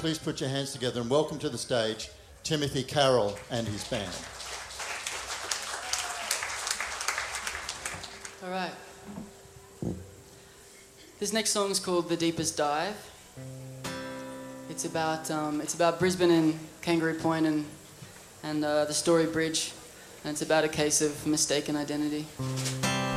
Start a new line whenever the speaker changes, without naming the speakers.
please put your hands together and welcome to the stage Timothy Carroll and his band.
All right. This next song is called The Deepest Dive. It's about Brisbane and Kangaroo Point and the Story Bridge, and it's about a case of mistaken identity.